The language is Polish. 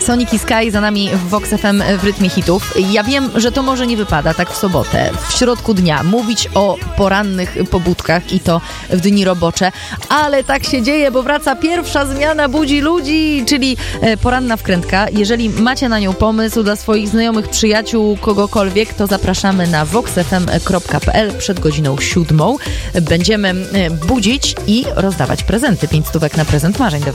Sonic i Sky za nami w Vox FM w rytmie hitów. Ja wiem, że to może nie wypada tak w sobotę, w środku dnia, mówić o porannych pobudkach i to w dni robocze, ale tak się dzieje, bo wraca pierwsza zmiana Budzi Ludzi, czyli poranna wkrętka. Jeżeli macie na nią pomysł dla swoich znajomych, przyjaciół, kogokolwiek, to zapraszamy na voxfm.pl przed godziną 7. Będziemy budzić i rozdawać prezenty. 5 stówek na prezent marzeń.